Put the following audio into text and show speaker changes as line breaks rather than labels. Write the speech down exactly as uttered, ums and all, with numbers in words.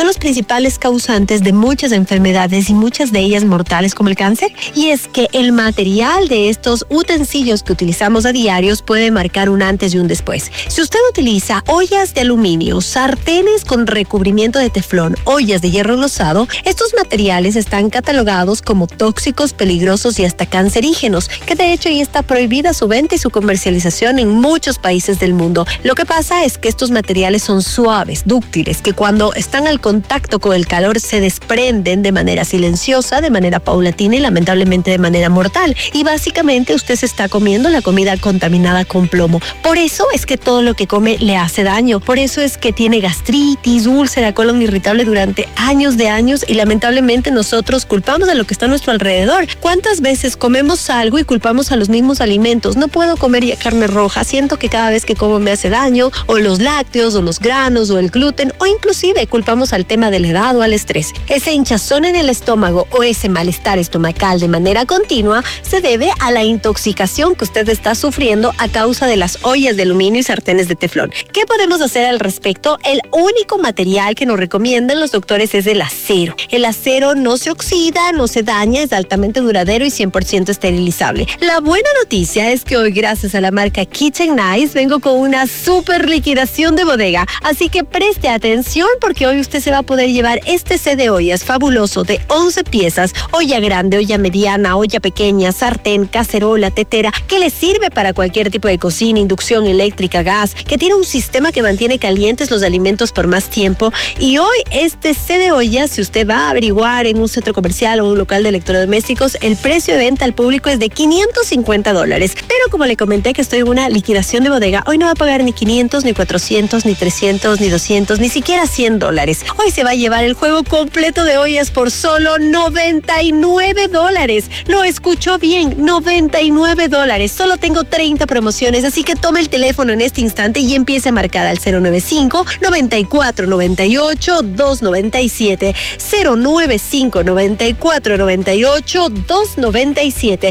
son los principales causantes de muchas enfermedades y muchas de ellas mortales como el cáncer. Y es que el material de estos utensilios que utilizamos a diarios puede marcar un antes y un después. Si usted utiliza ollas de aluminio, sartenes con recubrimiento de teflón, ollas de hierro enlosado, estos materiales están catalogados como tóxicos, peligrosos y hasta cancerígenos, que de hecho ya está prohibida su venta y su comercialización en muchos países del mundo. Lo que pasa es que estos materiales son suaves, dúctiles, que cuando están al contacto con el calor se desprenden de manera silenciosa, de manera paulatina y lamentablemente de manera mortal. Y básicamente usted se está comiendo la comida contaminada con plomo. Por eso es que todo lo que come le hace daño. Por eso es que tiene gastritis, úlcera, colon irritable durante años de años y lamentablemente nosotros culpamos a lo que está a nuestro alrededor. ¿Cuántas veces comemos algo y culpamos a los mismos alimentos? No puedo comer ya carne roja, siento que cada vez que como me hace daño, o los lácteos, o los granos, o el gluten, o inclusive culpamos al tema de la edad o al estrés. Ese hinchazón en el estómago o ese malestar estomacal de manera continua se debe a la intoxicación que usted está sufriendo a causa de las ollas de aluminio y sartenes de teflón. ¿Qué podemos hacer al respecto? El único material que nos recomiendan los doctores es el acero. El acero no se oxida, no se daña, es altamente duradero y cien por ciento esterilizable. La buena noticia es que hoy, gracias a la marca Kitchen Nice, vengo con una super liquidación de bodega. Así que preste atención porque hoy usted se va a poder llevar este set de ollas fabuloso de once piezas, olla grande, olla mediana, olla pequeña, sartén, cacerola, tetera, que le sirve para cualquier tipo de cocina, inducción eléctrica, gas, que tiene un sistema que mantiene calientes los alimentos por más tiempo. Y hoy este set de ollas, si usted va a averiguar en un centro comercial o un local de electrodomésticos, el precio de venta al público es de quinientos cincuenta dólares. Pero como le comenté que estoy en una liquidación de bodega, hoy no va a pagar ni quinientos, ni cuatrocientos, ni trescientos, ni doscientos, ni siquiera cien dólares. Hoy se va a llevar el juego completo de ollas por solo noventa y nueve dólares. Lo escuchó bien, noventa y nueve dólares. Solo tengo treinta promociones, así que tome el teléfono en este instante y empiece a marcar al cero nueve cinco, noventa y cuatro, noventa y ocho, doscientos noventa y siete. cero nueve cinco, noventa y cuatro, noventa y ocho, doscientos noventa y siete.